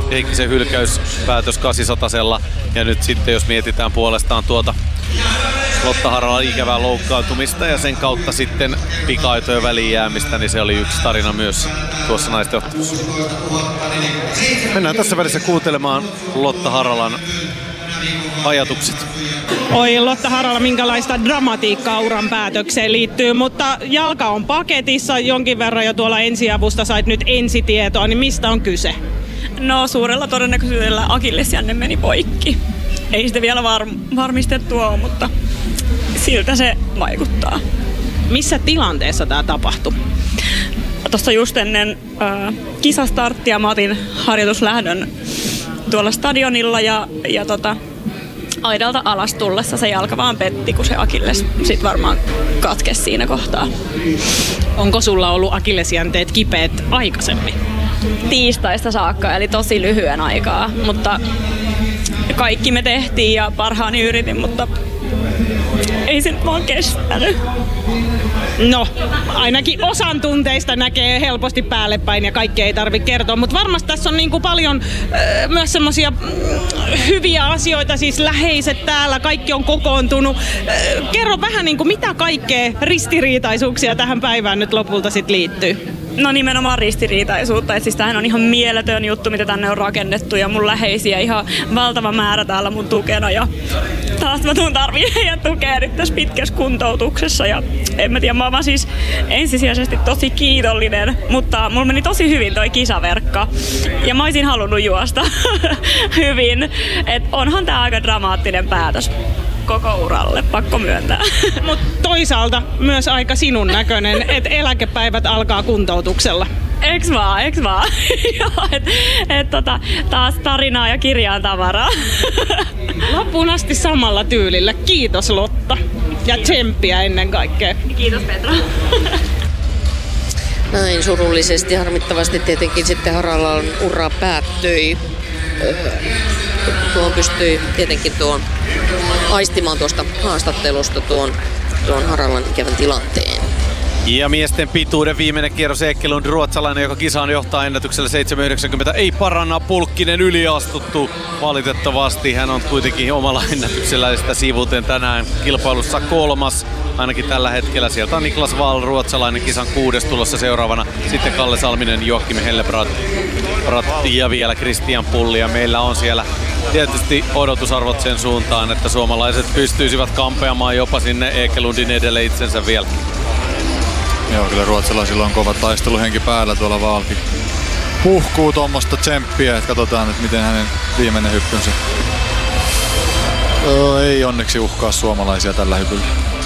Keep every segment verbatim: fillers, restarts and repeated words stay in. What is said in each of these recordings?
Heikkisen hylkäyspäätös kahdeksansatasella. Ja nyt sitten jos mietitään puolestaan tuota Lotta Haralan ikävää loukkaantumista ja sen kautta sitten pika-aitojen väliin jäämistä, niin se oli yksi tarina myös tuossa naisten ottelussa. Mennään tässä välissä kuuntelemaan Lotta Haralan ajatukset. Oi Lotta Harala, minkälaista dramatiikkaa uran päätökseen liittyy, mutta jalka on paketissa, jonkin verran jo tuolla ensiavusta sait nyt ensitietoa, niin mistä on kyse? No suurella todennäköisyydellä akillesjänne meni poikki. Ei sitä vielä var- varmistettua ole, mutta siltä se vaikuttaa. Missä tilanteessa tämä tapahtui? Tuossa just ennen äh, kisastarttia mä otin harjoituslähdön tuolla stadionilla ja, ja tota, aidalta alas tullessa se jalka vaan petti, kun se akilles sit varmaan katkesi siinä kohtaa. Onko sulla ollut akillesjänteet kipeät aikaisemmin? Tiistaista saakka, eli tosi lyhyen aikaa, mutta kaikki me tehtiin ja parhaani yritin, mutta ei se nyt vaan kestänyt. No, ainakin osan tunteista näkee helposti päälle päin ja kaikkea ei tarvitse kertoa, mutta varmasti tässä on niin kuin paljon äh, myös semmoisia äh, hyviä asioita, siis läheiset täällä, kaikki on kokoontunut. Äh, kerro vähän niin kuin mitä kaikkea ristiriitaisuuksia tähän päivään nyt lopulta sit liittyy. No nimenomaan ristiriitaisuutta, että siis tämähän on ihan mieletön juttu, mitä tänne on rakennettu ja mun läheisiä ihan valtava määrä täällä mun tukena ja taas mä tuun tarvii heidän tukea nyt tässä pitkässä kuntoutuksessa ja en mä tiedä, mä oon vaan siis ensisijaisesti tosi kiitollinen, mutta mulla meni tosi hyvin toi kisaverkka ja mä oisin halunnut juosta hyvin, että onhan tää aika dramaattinen päätös koko uralle, pakko myöntää. Mutta toisaalta myös aika sinun näköinen, että eläkepäivät alkaa kuntoutuksella. Eks vaan, eks vaan. Joo, et, et tota, taas tarinaa ja kirjaan tavaraa. Loppuun asti samalla tyylillä. Kiitos Lotta. Ja tsemppiä ennen kaikkea. Kiitos Petra. Näin surullisesti, harmittavasti tietenkin sitten Haralan ura päättyi. Tuon pystyi tietenkin tuon aistimaan tuosta haastattelusta tuon, tuon Haralan ikävän tilanteen. Ja miesten pituuden viimeinen kierros Ekelund, ruotsalainen, joka kisaan johtaa ennätyksellä seitsemän yhdeksänkymmentä. Ei paranna, Pulkkinen yliastuttu valitettavasti. Hän on kuitenkin omalla ennätyksellä sitä sivuten tänään kilpailussa kolmas. Ainakin tällä hetkellä sieltä on Niklas Wall, ruotsalainen, kisan kuudes tulossa seuraavana. Sitten Kalle Salminen, Joakim Hellebrand ja vielä Christian Pulli. Ja meillä on siellä tietysti odotusarvot sen suuntaan, että suomalaiset pystyisivät kampeamaan jopa sinne Ekelundin edelle itsensä vielä. Joo, kyllä ruotsalaisilla on kova taisteluhenki päällä tuolla Vaalkin. Puhkuu tuommoista tsemppiä, että katsotaan nyt miten hänen viimeinen hyppynsä. Öö, ei onneksi uhkaa suomalaisia tällä hypyllä.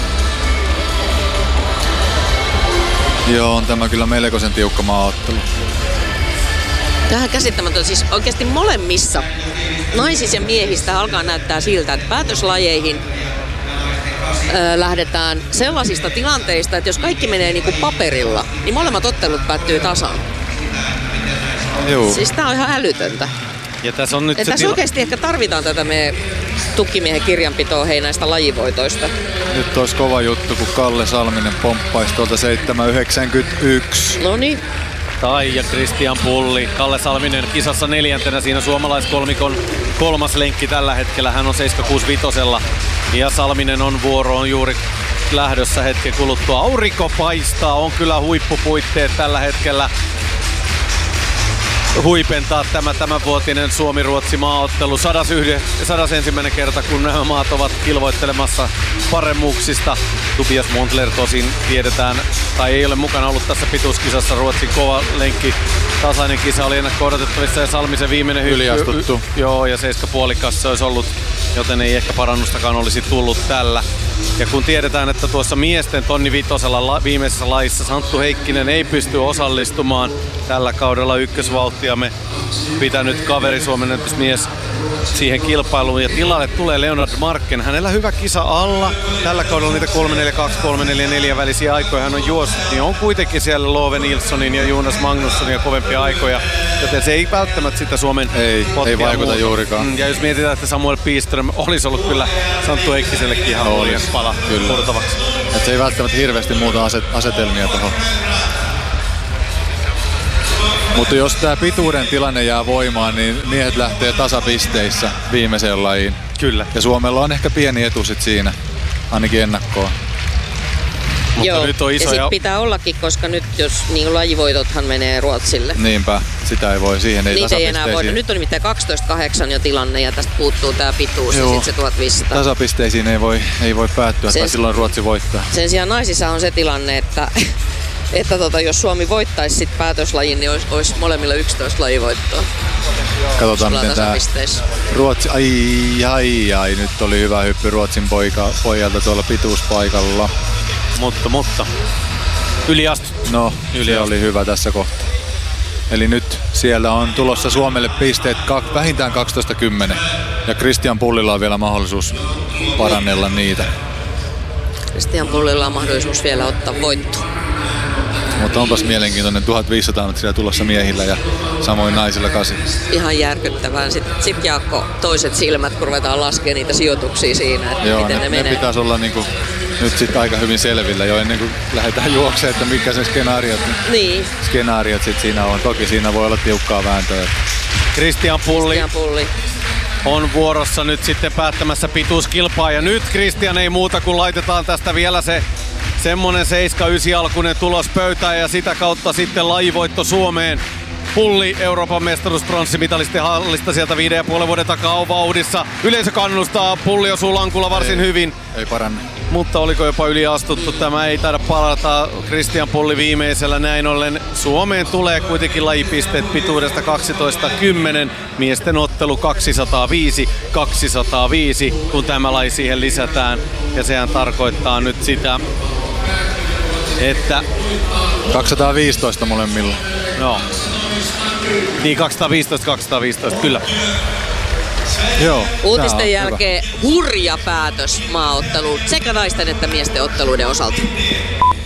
Joo, on tämä kyllä melkoisen tiukka maaottelu. Tähän käsittämätön, siis oikeasti molemmissa naisissa ja miehistä alkaa näyttää siltä, että päätöslajeihin öö, lähdetään sellaisista tilanteista, että jos kaikki menee niinku paperilla, niin molemmat ottelut päättyy tasan. Joo. Siis tää on ihan älytöntä. Ja tässä on nyt että se tässä tila- oikeasti ehkä tarvitaan tätä meidän tukkimiehen kirjanpitoa hei näistä lajivoitoista. Nyt olisi kova juttu, kun Kalle Salminen pomppaisi tuolta seitsemän yhdeksänkymmentäyksi. Noniin. Tai ja Christian Pulli, Kalle Salminen kisassa neljäntenä siinä suomalaiskolmikon kolmas lenkki tällä hetkellä. Hän on seitsemän kuusikymmentäviisi ja Salminen on vuoroon juuri lähdössä hetken kuluttua. Aurinko paistaa, on kyllä huippupuitteet tällä hetkellä. Huipentaa tämä tämänvuotinen Suomi-Ruotsi maaottelu. Sadas ensimmäinen kerta, kun nämä maat ovat kilvoittelemassa paremmuuksista. Tobias Montler tosin tiedetään, tai ei ole mukana ollut tässä pituuskisassa. Ruotsin kova lenkki, tasainen kisa oli ennakko odotettavissa ja Salmisen viimeinen hyppy. Yliastuttu. Joo, ja seiska puolikas se olisi ollut, joten ei ehkä parannustakaan olisi tullut tällä. Ja kun tiedetään, että tuossa miesten tonni vitosella la- viimeisessä lajissa Santtu Heikkinen ei pysty osallistumaan tällä kaudella ykkösvauhtiamme pitänyt kaveri Suomen mies siihen kilpailuun ja tilalle tulee Leonard Marken. Hänellä hyvä kisa alla. Tällä kaudella niitä kolme neljä kaksi kolme neljä neljä välisiä aikoja hän on juossut, niin on kuitenkin siellä Love Nilssonin ja Jonas Magnussonin ja kovempia aikoja. Joten se ei välttämättä sitä Suomen Ei, ei vaikuta muuta. juurikaan. Ja jos mietitään, että Samuel Piström olisi ollut kyllä Santtu Heikkisellekin ihan Olisi, liian pala kyllä. purtavaksi. Et se ei välttämättä hirveästi muuta aset, asetelmia tuohon. Mutta jos tämä pituuden tilanne jää voimaan, niin miehet lähtee tasapisteissä viimeiseen lajiin. Kyllä. Ja Suomella on ehkä pieni etu sit siinä, ainakin ennakkoon. Mutta Joo, nyt on ja isoja... sit pitää ollakin, koska nyt jos niin lajivoitothan menee Ruotsille. Niinpä, sitä ei voi, siihen ei Niitä ei enää voida. tasapisteisiin. Nyt on nimittäin kaksitoista kahdeksan jo tilanne ja tästä puuttuu tää pituus Joo. ja sit se tuhatviisisataa. Tasapisteisiin ei voi, ei voi päättyä, Sen- tai silloin Ruotsi voittaa. Sen sijaan naisissa on se tilanne, että, että tota, jos Suomi voittaisi sit päätöslajin, niin olisi, olisi molemmilla yksitoista lajivoittoa. Katsotaan Ollaan miten tää tasapisteissä. Ruotsi, ai ai ai, nyt oli hyvä hyppy Ruotsin poika, pojalta tuolla pituuspaikalla. Mutta, mutta. Yliastu. No, Yli se asti. oli hyvä tässä kohtaa. Eli nyt siellä on tulossa Suomelle pisteet kak, vähintään kaksitoista kymmenen. Ja Christian Pullilla on vielä mahdollisuus parannella niitä. Kristian Pullilla on mahdollisuus vielä ottaa voitto. Mutta onpas mielenkiintoinen, tuhatviisisataa metriä tulossa miehillä ja samoin naisilla kasi. Ihan järkyttävää. Sitten sit Jaakko toiset silmät, kun ruvetaan laskemaan niitä sijoituksia siinä, että Joo, miten ne, ne, ne menee. pitäisi olla niinku nyt sit aika hyvin selvillä jo ennen kuin lähdetään juoksemaan, että mitkä se skenaariot, Niin, skenaariot sit siinä on. Toki siinä voi olla tiukkaa vääntöä. Christian Pulli Kristian Pulli. on vuorossa nyt sitten päättämässä pituuskilpaa. Ja nyt Christian ei muuta kuin laitetaan tästä vielä se semmonen seitsemän yhdeksän alkuinen tulos pöytään ja sitä kautta sitten lajivoitto Suomeen. Pulli Euroopan mestaruuspronssimitalisti hallista sieltä viiden ja puolen vuoden takaa on vauhdissa. Yleisö kannustaa, Pulli osuu lankulla varsin ei, hyvin. Ei paranne. Mutta oliko jopa yliastuttu? Tämä ei taida palata Christian Pulli viimeisellä. Näin ollen Suomeen tulee kuitenkin lajipisteet pituudesta kaksitoista kymmenen. Miesten ottelu kaksisataaviisi kaksisataaviisi, kun tämä laji siihen lisätään. Ja sehän tarkoittaa nyt sitä, että... kaksisataaviisitoista molemmilla. No. Niin kaksisataaviisitoista kaksisataaviisitoista, kyllä. Joo. tää on Uutisten hyvä. jälkeen hurja päätös maaotteluun sekä naisten että miesten otteluiden osalta.